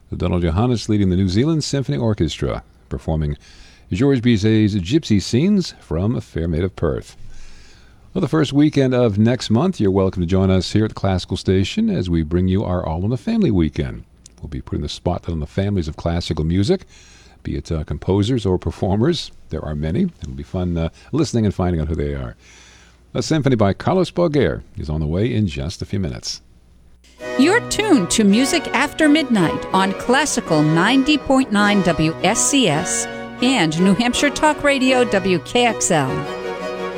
Donald Johannes leading the New Zealand Symphony Orchestra, performing Georges Bizet's Gypsy Scenes from A Fair Maid of Perth. Well, the first weekend of next month, you're welcome to join us here at the Classical Station as we bring you our All in the Family weekend. We'll be putting the spotlight on the families of classical music, be it composers or performers. There are many. It'll be fun listening and finding out who they are. A symphony by Carlos Boguer is on the way in just a few minutes. You're tuned to Music After Midnight on Classical 90.9 WSCS and New Hampshire Talk Radio WKXL.